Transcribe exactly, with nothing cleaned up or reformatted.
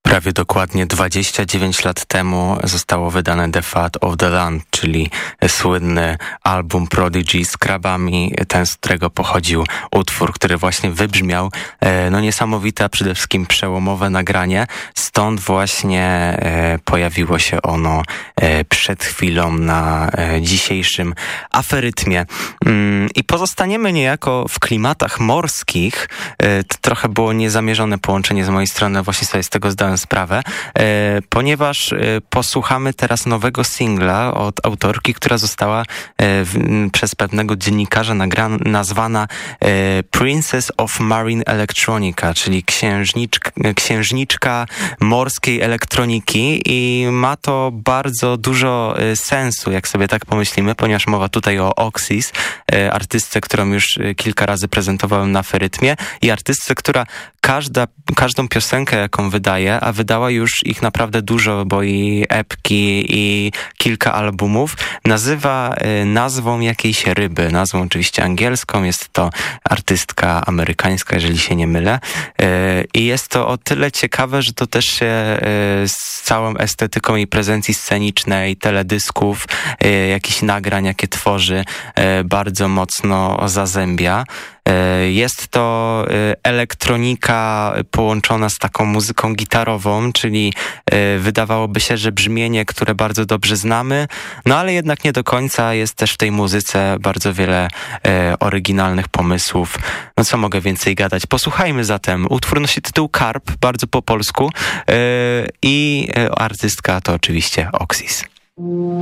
Prawie dokładnie dwadzieścia dziewięć lat temu zostało wydane The Fat of the Land, czyli słynny album Prodigy z Krabami, ten, z którego pochodził utwór, który właśnie wybrzmiał. No niesamowite, a przede wszystkim przełomowe nagranie. Stąd właśnie pojawiło się ono przed chwilą na dzisiejszym aferytmie. I pozostaniemy niejako w klimatach morskich. To trochę było niezamierzone połączenie z mojej strony, właśnie sobie z tego zdałem sprawę, ponieważ posłuchamy teraz nowego singla od autorki, która została przez pewnego dziennikarza nagra- nazwana Princess of Marine Electronica, czyli księżniczka, księżniczka morskiej elektroniki, i ma to bardzo dużo sensu, jak sobie tak pomyślimy, ponieważ mowa tutaj o Oxys, artystce, którą już kilka razy prezentowałem na Ferytmie, i artystce, która każda, każdą piosenkę, jaką wydaje, a wydała już ich naprawdę dużo, bo i epki, i kilka albumów, nazywa nazwą jakiejś ryby, nazwą oczywiście angielską. Jest to artystka amerykańska, jeżeli się nie mylę, i jest to o tyle ciekawe, że to też się z całą estetyką jej prezencji scenicznej, teledysków, jakichś nagrań, jakie tworzy, bardzo mocno zazębia. Jest to elektronika połączona z taką muzyką gitarową, czyli wydawałoby się, że brzmienie, które bardzo dobrze znamy, no ale jednak nie do końca. Jest też w tej muzyce bardzo wiele oryginalnych pomysłów. No co mogę więcej gadać? Posłuchajmy zatem. Utwór nosi tytuł Karp, bardzo po polsku, i artystka to oczywiście Oxys.